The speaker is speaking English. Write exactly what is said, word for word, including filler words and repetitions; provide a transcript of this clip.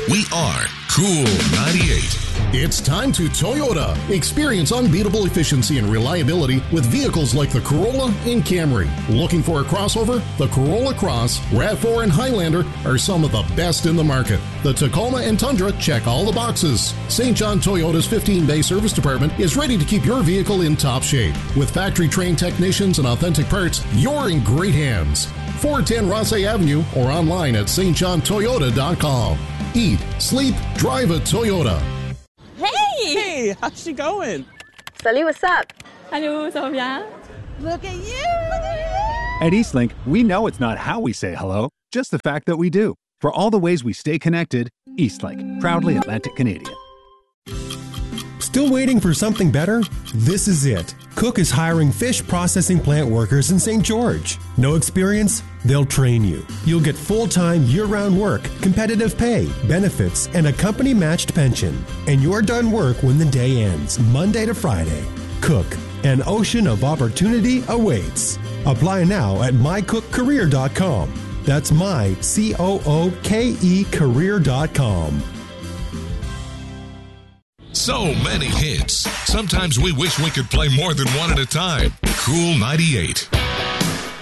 We are Cool ninety-eight. It's time to Toyota. Experience unbeatable efficiency and reliability with vehicles like the Corolla and Camry. Looking for a crossover? The Corolla Cross, RAV four, and Highlander are some of the best in the market. The Tacoma and Tundra check all the boxes. Saint John Toyota's fifteen-bay service department is ready to keep your vehicle in top shape. With factory-trained technicians and authentic parts, you're in great hands. four ten Rosse Avenue or online at s t john toyota dot com. Eat, sleep, drive a Toyota. Hey! Hey, how's she going? Salut, what's up? Hello, ça va bien? Look at you! At Eastlink, we know it's not how we say hello, just the fact that we do. For all the ways we stay connected, Eastlink, proudly Atlantic Canadian. Still waiting for something better? This is it. Cook is hiring fish processing plant workers in Saint George. No experience? They'll train you. You'll get full-time, year-round work, competitive pay, benefits, and a company-matched pension. And you're done work when the day ends, Monday to Friday. Cook, an ocean of opportunity awaits. Apply now at my cook career dot com. That's my, C O O K E, career dot com. So many hits. Sometimes we wish we could play more than one at a time. Cool ninety-eight.